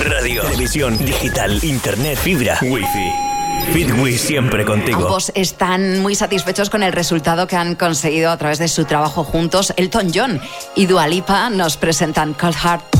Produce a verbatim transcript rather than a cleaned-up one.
Radio, televisión, digital, internet, fibra, wifi. Fitwi siempre contigo. Ambos están muy satisfechos con el resultado que han conseguido a través de su trabajo juntos. Elton John y Dua Lipa nos presentan Cold Heart.